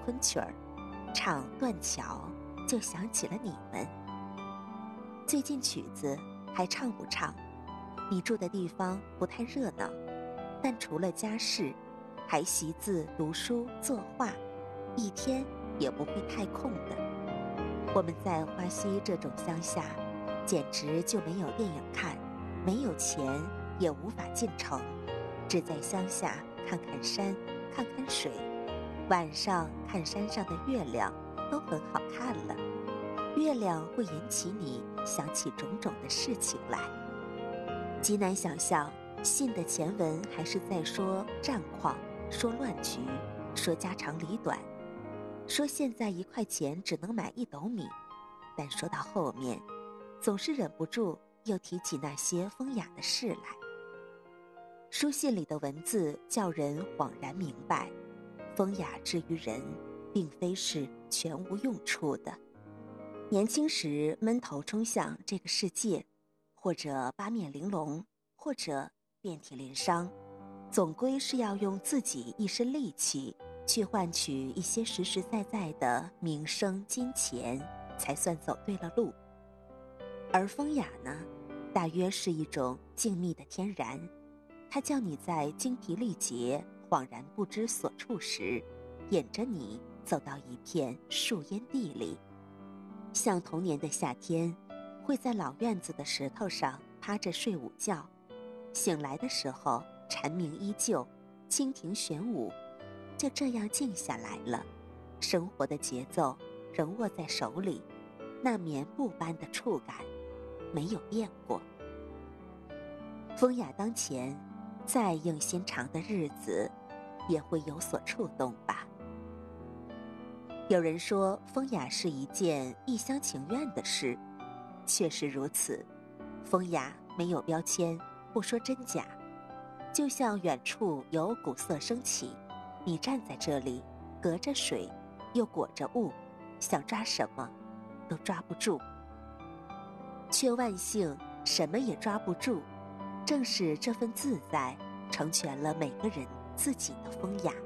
昆曲儿，唱《断桥》就想起了你们。最近曲子还唱不唱？你住的地方不太热闹，但除了家事，还习字、读书、作画，一天也不会太空的。我们在花溪这种乡下，简直就没有电影看，没有钱也无法进城，只在乡下看看山，看看水，晚上看山上的月亮都很好看了。月亮会引起你想起种种的事情来。极难想象信的前文还是在说战况，说乱局，说家长里短，说现在1块钱只能买1斗米，但说到后面总是忍不住又提起那些风雅的事来。书信里的文字叫人恍然明白，风雅之于人并非是全无用处的。年轻时闷头冲向这个世界，或者八面玲珑，或者遍体鳞伤，总归是要用自己一身力气去换取一些实实在在的名声金钱，才算走对了路。而风雅呢，大约是一种静谧的天然，它叫你在精疲力竭恍然不知所处时，引着你走到一片树荫地里。像童年的夏天，会在老院子的石头上趴着睡午觉，醒来的时候蝉鸣依旧，蜻蜓旋舞，就这样静下来了。生活的节奏仍握在手里，那棉布般的触感没有变过。风雅当前，再硬心肠的日子也会有所触动吧。有人说风雅是一件一厢情愿的事，确实如此。风雅没有标签，不说真假，就像远处有古色升起，你站在这里，隔着水又裹着雾，想抓什么都抓不住。却万幸什么也抓不住，正是这份自在成全了每个人自己的风雅。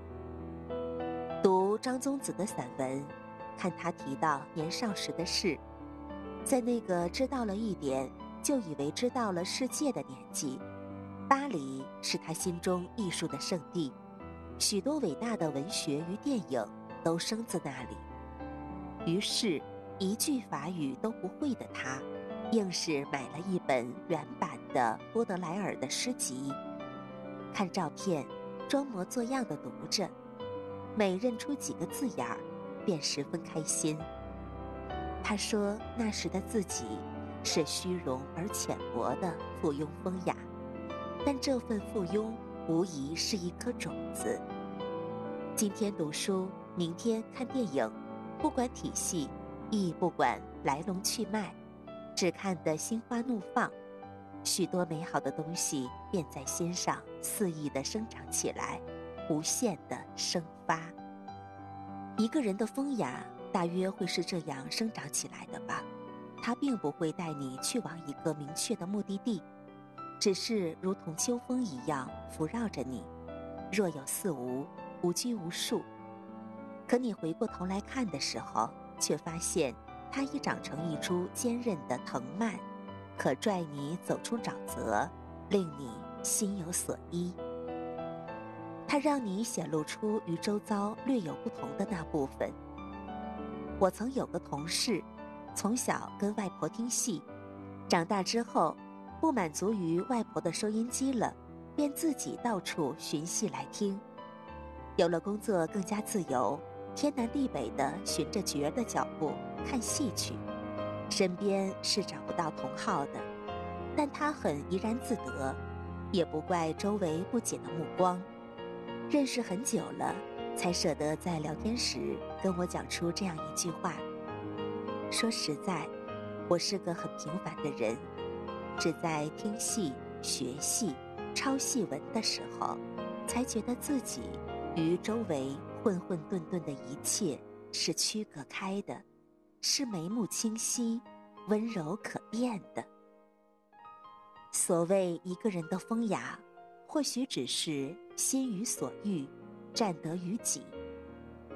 读张宗子的散文，看他提到年少时的事，在那个知道了一点就以为知道了世界的年纪，巴黎是他心中艺术的圣地，许多伟大的文学与电影都生自那里。于是一句法语都不会的他，硬是买了一本原版的波德莱尔的诗集，看照片装模作样地读着，每认出几个字眼儿便十分开心。他说那时的自己是虚荣而浅薄的附庸风雅，但这份附庸无疑是一颗种子。今天读书，明天看电影，不管体系，亦不管来龙去脉，只看得心花怒放，许多美好的东西便在心上肆意地生长起来，无限地生发。一个人的风雅大约会是这样生长起来的吧，它并不会带你去往一个明确的目的地，只是如同秋风一样拂绕着你，若有似无，无拘无束。可你回过头来看的时候，却发现它已长成一株坚韧的藤蔓，可拽你走出沼泽，令你心有所依。它让你显露出与周遭略有不同的那部分。我曾有个同事，从小跟外婆听戏，长大之后不满足于外婆的收音机了，便自己到处寻戏来听。有了工作更加自由，天南地北地循着角儿的脚步看戏去，身边是找不到同好的，但他很怡然自得，也不怪周围不解的目光。认识很久了，才舍得在聊天时跟我讲出这样一句话。说实在，我是个很平凡的人，只在听戏、学戏、抄戏文的时候，才觉得自己与周围混混沌沌的一切是区隔开的，是眉目清晰、温柔可辨的。所谓一个人的风雅，或许只是心于所欲，占得于己。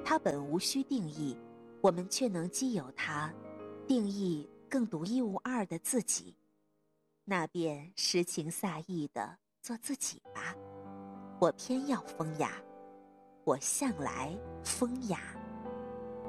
它本无需定义，我们却能既有它，定义更独一无二的自己。那便诗情飒意地做自己吧。我偏要风雅，我向来风雅。